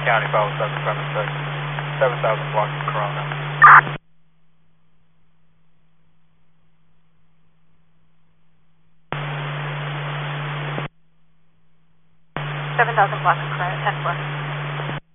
County, follow 776. 7,000 block of Corona. 7,000 block of Corona, 10-4.